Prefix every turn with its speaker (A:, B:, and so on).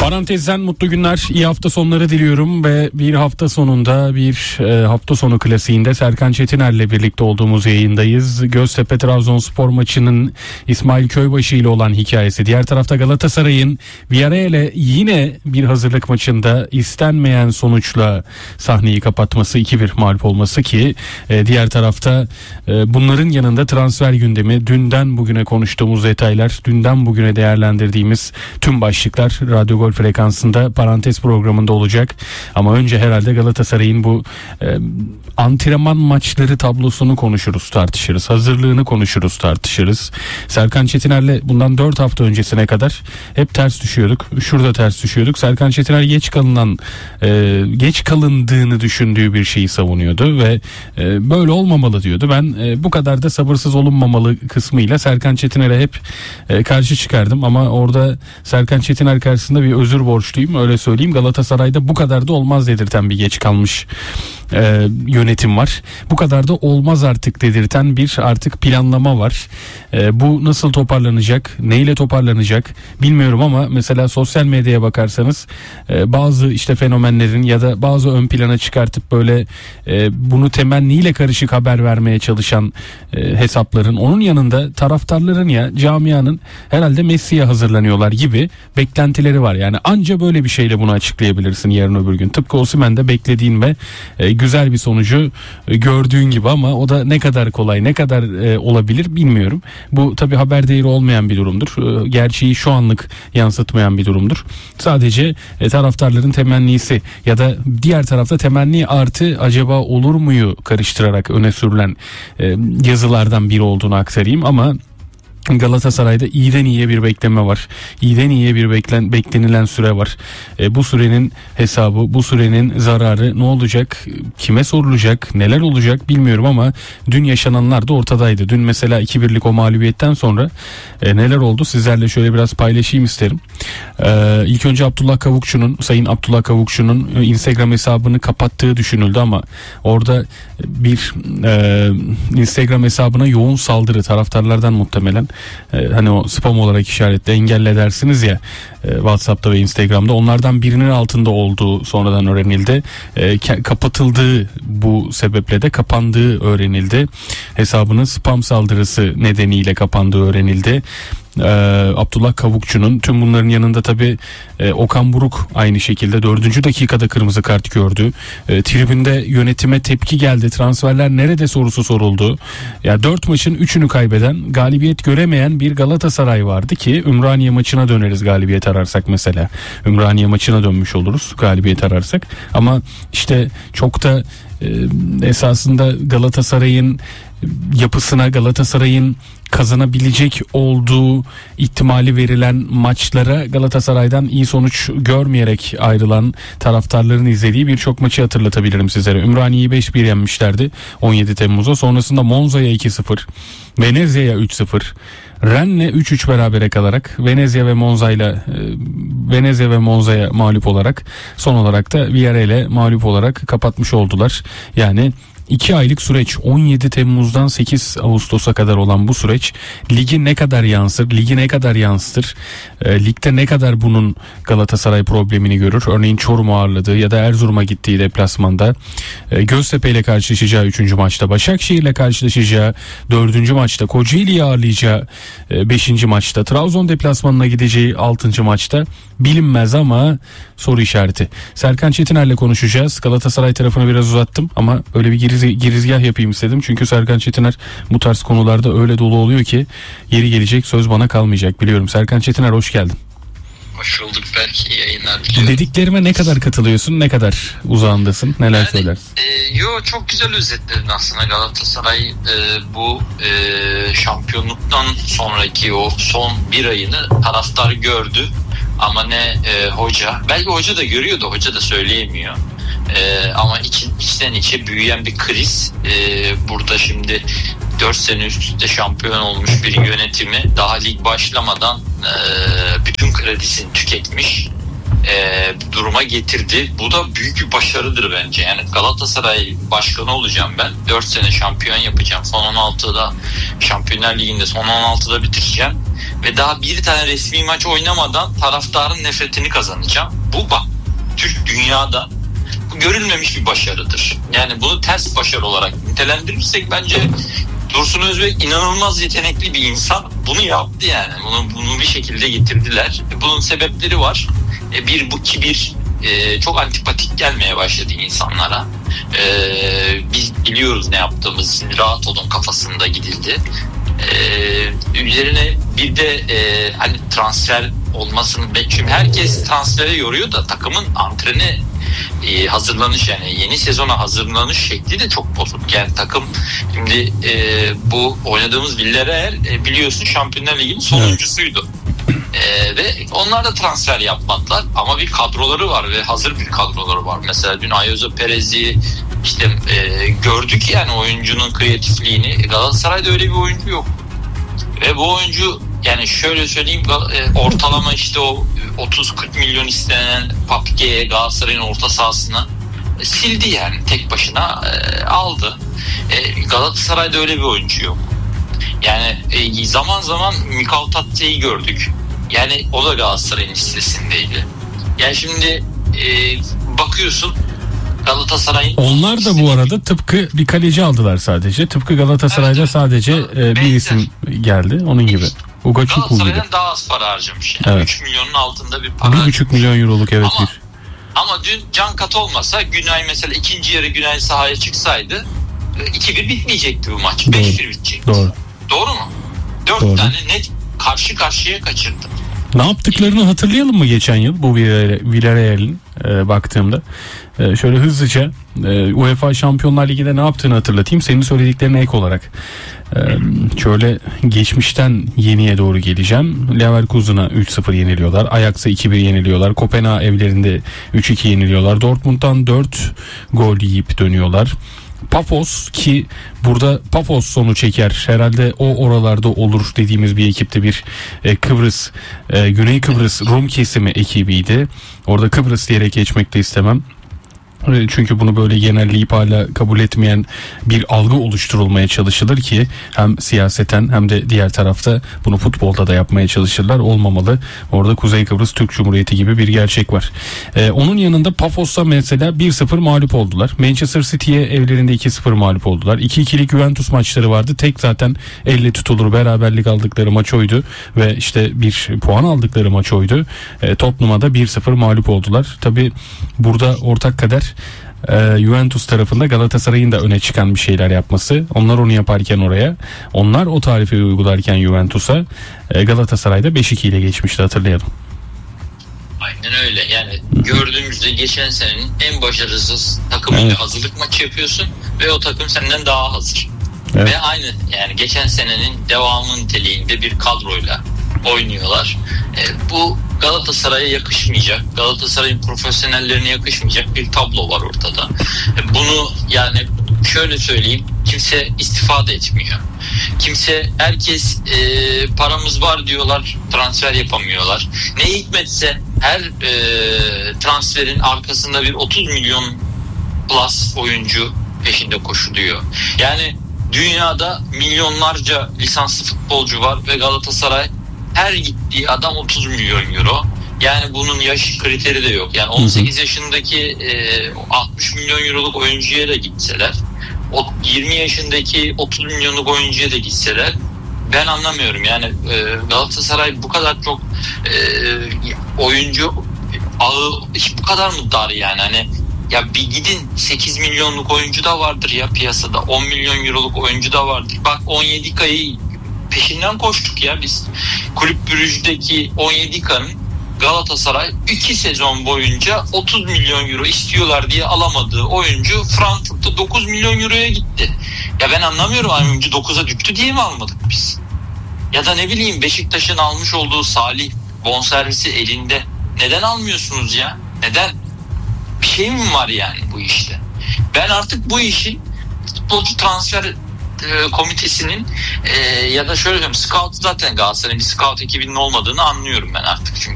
A: Parantezden mutlu günler, iyi hafta sonları diliyorum ve bir hafta sonunda bir hafta sonu klasiğinde Serkan Çetiner'le birlikte olduğumuz yayındayız. Göztepe Trabzonspor maçının İsmail Köybaşı ile olan hikayesi. Diğer tarafta Galatasaray'ın Villarreal'e yine bir hazırlık maçında istenmeyen sonuçla sahneyi kapatması, 2-1 mağlup olması ki diğer tarafta bunların yanında transfer gündemi, dünden bugüne konuştuğumuz detaylar, dünden bugüne değerlendirdiğimiz tüm başlıklar Radyo Gol frekansında parantez programında olacak. Ama önce herhalde Galatasaray'ın bu antrenman maçları tablosunu konuşuruz, tartışırız. Hazırlığını konuşuruz, tartışırız. Serkan Çetiner'le bundan 4 hafta öncesine kadar hep ters düşüyorduk. Şurada ters düşüyorduk. Serkan Çetiner geç kalındığını düşündüğü bir şeyi savunuyordu ve böyle olmamalı diyordu. Ben bu kadar da sabırsız olunmamalı kısmıyla Serkan Çetiner'e hep karşı çıkardım ama orada Serkan Çetiner karşısında bir özür borçluyum, öyle söyleyeyim. Galatasaray'da bu kadar da olmaz dedirten bir geç kalmış yönetim var. Bu kadar da olmaz artık dedirten bir artık planlama var. Bu nasıl toparlanacak, neyle toparlanacak bilmiyorum ama mesela sosyal medyaya bakarsanız bazı işte fenomenlerin ya da bazı ön plana çıkartıp böyle bunu temenniyle karışık haber vermeye çalışan hesapların, onun yanında taraftarların ya camianın herhalde Messi'ye hazırlanıyorlar gibi beklentileri var. Yani anca böyle bir şeyle bunu açıklayabilirsin yarın öbür gün. Tıpkı Osimhen'de beklediğin ve güzel bir sonucu gördüğün gibi ama o da ne kadar kolay, ne kadar olabilir bilmiyorum. Bu tabii haber değeri olmayan bir durumdur. Gerçeği şu anlık yansıtmayan bir durumdur. Sadece taraftarların temennisi ya da diğer tarafta temenni artı acaba olur muyu karıştırarak öne sürülen yazılardan biri olduğunu aktarayım ama Galatasaray'da iyiden iyiye bir bekleme var. İyiden iyiye bir beklenilen süre var. Bu sürenin hesabı, bu sürenin zararı ne olacak? Kime sorulacak? Neler olacak bilmiyorum ama dün yaşananlar da ortadaydı. Dün mesela 2-1'lik o mağlubiyetten sonra neler oldu? Sizlerle şöyle biraz paylaşayım isterim. İlk önce Sayın Abdullah Kavukçu'nun Instagram hesabını kapattığı düşünüldü ama orada bir Instagram hesabına yoğun saldırı taraftarlardan muhtemelen hani o spam olarak işaretle engelle dersiniz ya WhatsApp'ta ve Instagram'da, onlardan birinin altında olduğu sonradan öğrenildi. Kapatıldığı, bu sebeple de kapandığı öğrenildi. Hesabının spam saldırısı nedeniyle kapandığı öğrenildi. Abdullah Kavukçu'nun, tüm bunların yanında tabii Okan Buruk aynı şekilde 4. dakikada kırmızı kart gördü. Tribünde yönetime tepki geldi. Transferler nerede sorusu soruldu. Ya 4 maçın 3'ünü kaybeden, galibiyet göremeyen bir Galatasaray vardı ki Ümraniye maçına döneriz galibiyet ararsak mesela. Ümraniye maçına dönmüş oluruz galibiyet ararsak. Ama işte çok da esasında Galatasaray'ın yapısına, Galatasaray'ın kazanabilecek olduğu ihtimali verilen maçlara Galatasaray'dan iyi sonuç görmeyerek ayrılan taraftarların izlediği birçok maçı hatırlatabilirim sizlere. Ümraniye'yi 5-1 yenmişlerdi 17 Temmuz'da. Sonrasında Monza'ya 2-0, Venezia'ya 3-0, Rennes'le 3-3 berabere kalarak Venezia ve Monza'ya mağlup olarak, son olarak da Villarreal'e mağlup olarak kapatmış oldular. Yani 2 aylık süreç, 17 Temmuz'dan 8 Ağustos'a kadar olan bu süreç ligi ne kadar yansıtır, ligde ne kadar bunun Galatasaray problemini görür. Örneğin Çorum'u ağırladığı ya da Erzurum'a gittiği deplasmanda, Göztepe ile karşılaşacağı 3. maçta, Başakşehir ile karşılaşacağı 4. maçta, Kocaeli'yi ağırlayacağı 5. maçta, Trabzon deplasmanına gideceği 6. maçta bilinmez ama soru işareti. Serkan Çetiner'le konuşacağız. Galatasaray tarafını biraz uzattım ama öyle bir girizgah yapayım istedim. Çünkü Serkan Çetiner bu tarz konularda öyle dolu oluyor ki yeri gelecek söz bana kalmayacak, biliyorum. Serkan Çetiner, hoş geldin.
B: Hoş bulduk, belki yayınlar diliyorum.
A: Dediklerime ne kadar katılıyorsun, ne kadar uzağındasın, neler söylersin?
B: Çok güzel özetledin aslında. Galatasaray bu şampiyonluktan sonraki o son bir ayını taraftar gördü ama ne hoca, belki hoca da görüyordu, hoca da söyleyemiyor. Ama içten içe büyüyen bir kriz. Burada şimdi 4 sene üst üste şampiyon olmuş bir yönetimi daha lig başlamadan bütün kredisini tüketmiş. duruma getirdi. Bu da büyük bir başarıdır bence. Yani Galatasaray başkanı olacağım ben. 4 sene şampiyon yapacağım. Son 16'da Şampiyonlar Ligi'nde son 16'da bitireceğim. Ve daha bir tane resmi maç oynamadan taraftarın nefretini kazanacağım. Bu bak Türk dünyada bu görülmemiş bir başarıdır. Yani bunu ters başarı olarak nitelendirirsek bence Dursun Özbek inanılmaz yetenekli bir insan. Bunu yaptı yani. Bunu bir şekilde getirdiler. Bunun sebepleri var. Bu kibir çok antipatik gelmeye başladı insanlara. Biz biliyoruz ne yaptığımız, rahat olun kafasında gidildi. Üzerine bir de hani transfer olmasını şimdi herkes transfere yoruyor da takımın antrene hazırlanış yani yeni sezona hazırlanış şekli de çok bozuk. Yani takım şimdi bu oynadığımız Villarreal biliyorsun Şampiyonlar Ligi'nin sonuncusuydu. Ve onlar da transfer yapmadılar ama bir kadroları var ve hazır bir kadroları var. Mesela dün Ayozo Perez'i işte gördük yani oyuncunun kreatifliğini. Galatasaray'da öyle bir oyuncu yok. Ve bu oyuncu yani şöyle söyleyeyim ortalama işte o 30-40 milyon istenen Papike'ye Galatasaray'ın orta sahasına sildi yani tek başına aldı. Galatasaray'da öyle bir oyuncu yok. Yani zaman zaman Mikal Tatlı'yı gördük. Yani o da Galatasaray'ın listesindeydi. Yani şimdi bakıyorsun Galatasaray'ın...
A: Onlar da bu arada tıpkı bir kaleci aldılar sadece. Tıpkı Galatasaray'da evet, sadece bir isim geldi. Onun gibi. Ugo Çukwu gibi.
B: Galatasaray'dan daha az para harcamış. Yani. Evet. 3 milyonun altında bir para.
A: 1,5 milyon euroluk evet
B: ama dün can kat olmasa Günay mesela ikinci yarı Günay sahaya çıksaydı 2-1 bitmeyecekti bu maç. 5-1 bitecekti. Doğru mu? 4 tane net karşı karşıya kaçırdı.
A: Ne yaptıklarını hatırlayalım mı geçen yıl bu Villarreal'in baktığımda? Şöyle hızlıca UEFA Şampiyonlar Ligi'de ne yaptığını hatırlatayım. Senin söylediklerine ek olarak. Şöyle geçmişten yeniye doğru geleceğim. Leverkusen'a 3-0 yeniliyorlar. Ajax'a 2-1 yeniliyorlar. Kopenhag evlerinde 3-2 yeniliyorlar. Dortmund'dan 4 gol yiyip dönüyorlar. Pafos ki burada Pafos sonu çeker herhalde o oralarda olur dediğimiz bir ekipte bir Kıbrıs Güney Kıbrıs Rum kesimi ekibiydi. Orada Kıbrıs diyerek geçmek de istemem. Çünkü bunu böyle genelleyip hala kabul etmeyen bir algı oluşturulmaya çalışılır ki hem siyaseten hem de diğer tarafta bunu futbolda da yapmaya çalışırlar. Olmamalı. Orada Kuzey Kıbrıs Türk Cumhuriyeti gibi bir gerçek var. Onun yanında Pafos'ta mesela 1-0 mağlup oldular. Manchester City'ye evlerinde 2-0 mağlup oldular. 2-2'lik Juventus maçları vardı. Tek zaten elle tutulur beraberlik aldıkları maç oydu ve işte bir puan aldıkları maç oydu. Tottenham'a da 1-0 mağlup oldular. Tabii burada ortak kader Juventus tarafında Galatasaray'ın da öne çıkan bir şeyler yapması. Onlar onu yaparken onlar o tarifi uygularken Juventus'a Galatasaray'da 5-2 ile geçmişti hatırlayalım.
B: Aynen öyle. Yani gördüğümüzde geçen senenin en başarısız takımıyla hazırlık maçı yapıyorsun ve o takım senden daha hazır. Evet. Ve aynı yani geçen senenin devamı niteliğinde bir kadroyla oynuyorlar. Bu Galatasaray'a yakışmayacak, Galatasaray'ın profesyonellerine yakışmayacak bir tablo var ortada. Bunu yani şöyle söyleyeyim, kimse istifade etmiyor. Herkes paramız var diyorlar, transfer yapamıyorlar. Ne hikmetse her transferin arkasında bir 30 milyon plus oyuncu peşinde koşuluyor. Yani dünyada milyonlarca lisanslı futbolcu var ve Galatasaray her gittiği adam 30 milyon euro. Yani bunun yaş kriteri de yok. Yani 18 yaşındaki 60 milyon euroluk oyuncuya da gitseler, 20 yaşındaki 30 milyonluk oyuncuya da gitseler ben anlamıyorum. Yani Galatasaray bu kadar çok oyuncu ağı bu kadar mı dar yani hani ya bir gidin 8 milyonluk oyuncu da vardır ya piyasada 10 milyon euroluk oyuncu da vardır. Bak 17 kayı peşinden koştuk ya biz. Kulüp Brugge'deki 17K'nın Galatasaray 2 sezon boyunca 30 milyon euro istiyorlar diye alamadığı oyuncu Frankfurt'ta 9 milyon euroya gitti. Ya ben anlamıyorum oyuncu 9'a düştü diye mi almadık biz? Ya da ne bileyim Beşiktaş'ın almış olduğu Salih bonservisi elinde. Neden almıyorsunuz ya? Neden? Bir şey mi var yani bu işte? Ben artık bu işin futbolcu transfer komitesinin ya da şöyle söyleyeyim scout zaten Galatasaray'ın bir scout ekibinin olmadığını anlıyorum ben artık. Çünkü